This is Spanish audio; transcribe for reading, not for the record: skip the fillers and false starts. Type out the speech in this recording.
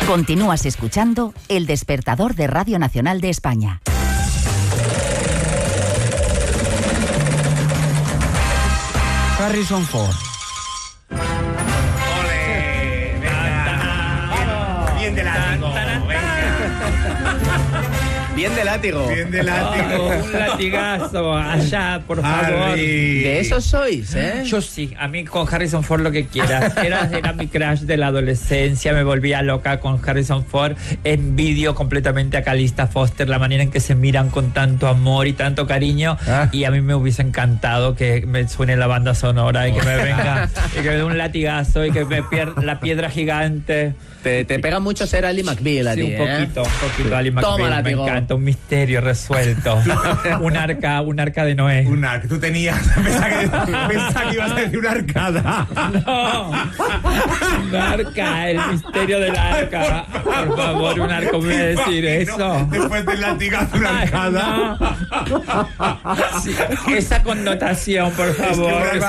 Continúas escuchando El Despertador de Radio Nacional de España. Harrison Ford. ¡Ole! ¡Venga! Bien de látigo. Bien de látigo. Bien de látigo. Un latigazo allá, por favor. Harry. De esos sois, ¿eh? Yo sí, a mí con Harrison Ford lo que quieras. Era mi crush de la adolescencia, me volvía loca con Harrison Ford. Envidio completamente a Calista Foster, la manera en que se miran con tanto amor y tanto cariño. Y a mí me hubiese encantado que me suene la banda sonora y que me venga, y que me dé un latigazo y que me pierda la piedra gigante. Te pega mucho ser Ali McBeal a Sí, ti, un poquito Ali Toma, McBeal, me látigo. encanta, un misterio resuelto. un arca de Noé. Un arca. Tú tenías. Pensaba que ibas a decir una arcada. No, un arca, el misterio del arca. Por favor, un arca, me voy a decir eso. Después del latigazo, una Ay, arcada. no. Sí, esa connotación, por favor.